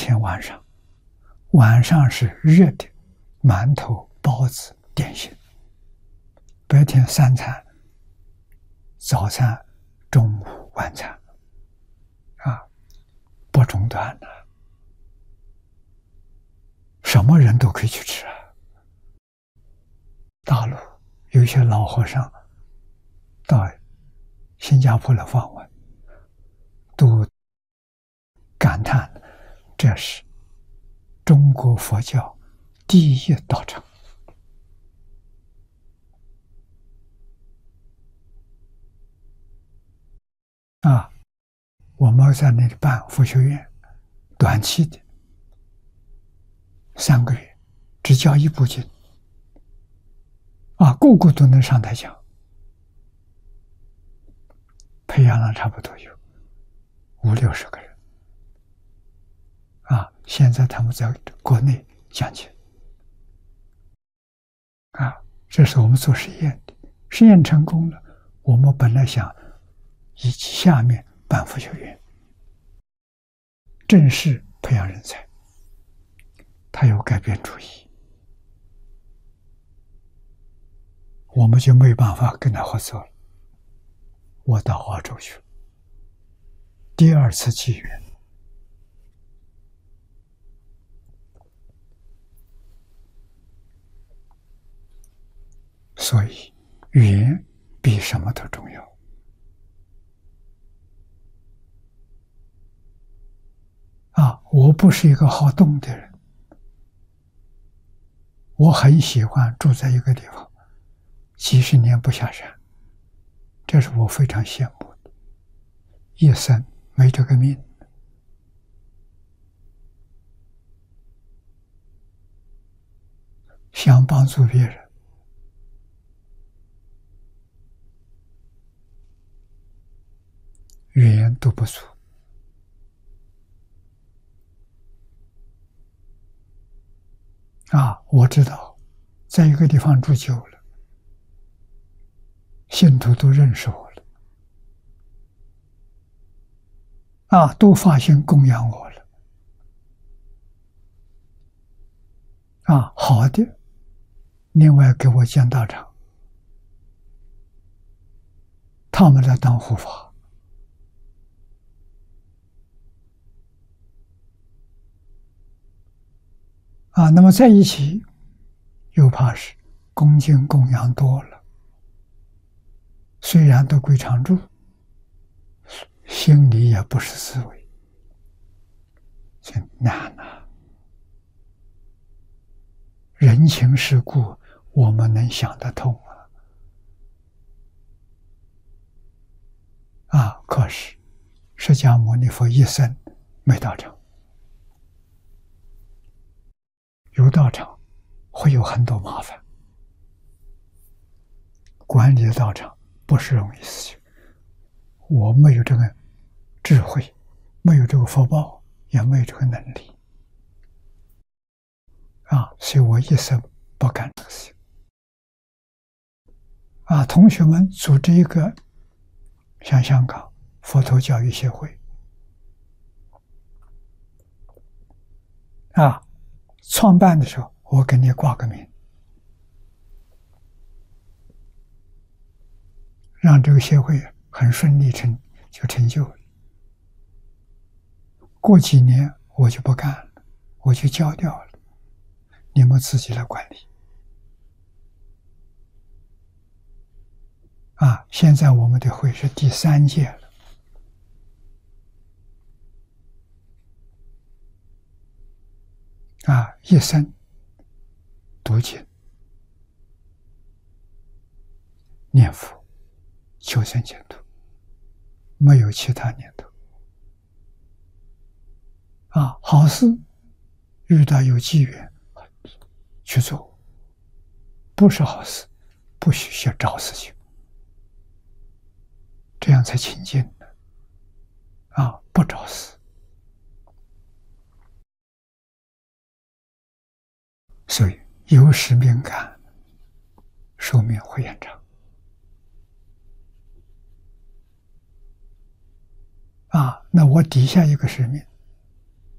天晚上，晚上是热的馒头、包子、点心，白天三餐，早餐、中午、晚餐，不中断的，什么人都可以去吃啊。大陆有一些老和尚到新加坡来访问，都感叹这是中国佛教第一道场。我们在那里办佛学院，短期的3个月，只教1部经，个个都能上台讲，培养了差不多有50-60个人。现在他们在国内讲解。这是我们做实验的，实验成功了，我们本来想以下面办佛学院，正式培养人才，他有改变主意，我们就没有办法跟他合作了。我到澳洲去了，第2次机缘。所以缘比什么都重要。我不是一个好动的人，我很喜欢住在一个地方几十年不下山，这是我非常羡慕的。一生没这个命，想帮助别人，语言都不足。我知道，在一个地方住久了，信徒都认识我了，都发心供养我了，好的，另外给我建道场，他们来当护法。那么在一起，又怕是恭敬供养多了，虽然都归常住，心里也不是滋味，这难啊！人情世故，我们能想得通可是释迦牟尼佛一生没道场。有道场会有很多麻烦，管理道场不是容易事情。我没有这个智慧，没有这个福报，也没有这个能力所以我一生不干这个事情。同学们组织一个像香港佛陀教育协会创办的时候，我给你挂个名，让这个协会很顺利成就了。过几年我就不干了，我就交掉了，你们自己来管理。现在我们的会是第3届了。一生读经、念佛、求生净土，没有其他念头。好事遇到有机缘去做，不是好事不许去找事情，这样才清净的不找事。所以有使命感，寿命会延长。那我底下一个使命，